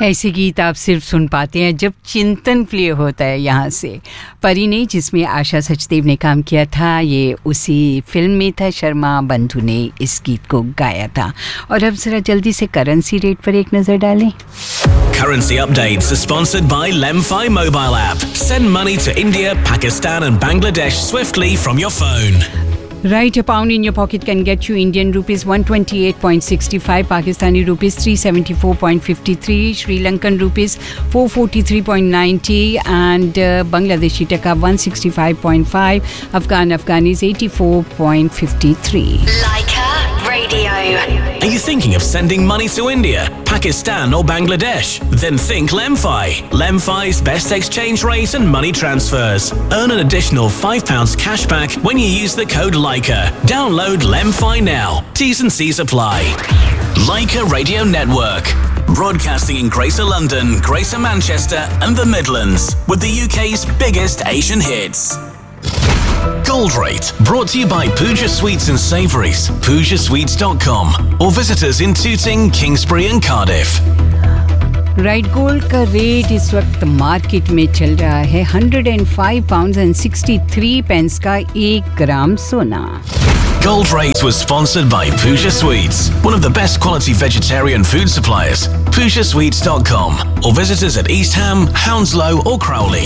ऐसे गीत आप सिर्फ सुन पाते हैं जब चिंतन प्ले होता है यहाँ से। परी ने, जिसमें आशा सचदेव ने काम किया था, ये उसी फिल्म में था। शर्मा बंधु ने इस गीत को गाया था। और अब जरा जल्दी से करेंसी रेट पर एक नज़र डालें। Currency updates are sponsored by Lemfi mobile app. Send money to India, Pakistan and Bangladesh swiftly from your phone. Right, a pound in your pocket can get you Indian rupees 128.65, Pakistani rupees 374.53, Sri Lankan rupees 443.90 and Bangladeshi taka 165.5, Afghanis 84.53. Leica Radio. Are you thinking of sending money to India, Pakistan or Bangladesh? Then think Lemfi. Lemfi's best exchange rate and money transfers. Earn an additional £5 cashback when you use the code Leica. Download Lemfi now. T's and C's apply. Leica Radio Network. Broadcasting in Greater London, Greater Manchester and the Midlands with the UK's biggest Asian hits. Gold Rate, brought to you by Pooja Sweets and Savouries, PoojaSweets.com, or visit us in Tooting, Kingsbury and Cardiff. Right, gold का rate इस वक्त market में चल रहा है 105 pounds and 63 pence का 1 ग्राम सोना। Gold Rate was sponsored by Pooja Sweets, one of the best quality vegetarian food suppliers. PoojaSweets.com, or visit us at East Ham, Hounslow or Crowley.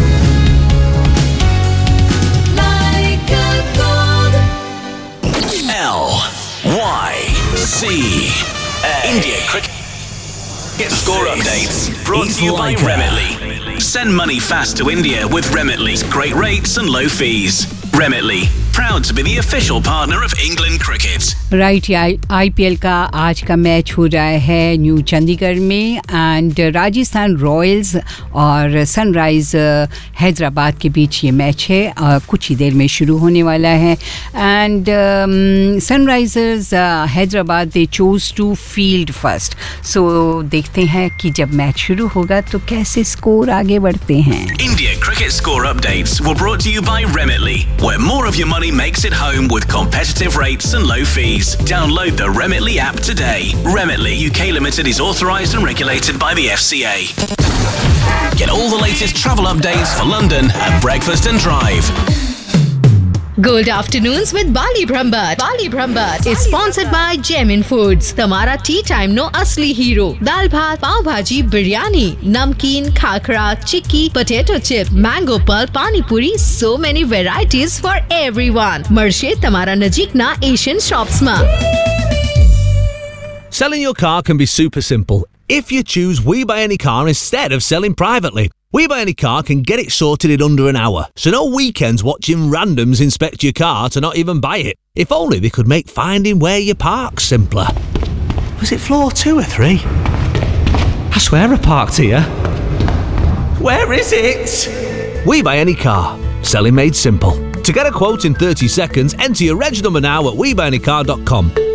LYCA India Cricket Score Updates, brought to you by Remitly. Send money fast to India with Remitly. Great rates and low fees. Remitly, proud to be the official partner of England Cricket. Right, IPL का आज का match हो रहा है new Chandigarh में and Rajasthan Royals और sunrise Hyderabad के बीच ये मैच है। कुछ ही देर में शुरू होने वाला है and Sunrisers Hyderabad they chose to field first. सो देखते हैं कि जब मैच शुरू होगा तो कैसे स्कोर आगे बढ़ते हैं। India Cricket Score Updates were brought to you by Remitly, where more of your money makes it home with competitive rates and low fees. Download the Remitly app today. Remitly UK Limited is authorised and regulated by the FCA. Get all the latest travel updates for London at Breakfast and Drive. Gold Afternoons with Bali Brahmbhatt. Bali Brahmbhatt is sponsored by Gemin Foods. Tamara tea time no asli hero. Dal bhat, pav bhaji, biryani, namkeen, khakra, chikki, potato chip, mango pulp, pani puri, so many varieties for everyone. Marshe Tamara Najik na Asian shops ma. Selling your car can be super simple if you choose We Buy Any Car instead of selling privately. We Buy Any Car can get it sorted in under an hour, so no weekends watching randoms inspect your car to not even buy it. If only they could make finding where you park simpler. Was it floor 2 or 3? I swear I parked here. Where is it? We Buy Any Car. Selling made simple. To get a quote in 30 seconds, enter your reg number now at WeBuyAnyCar.com.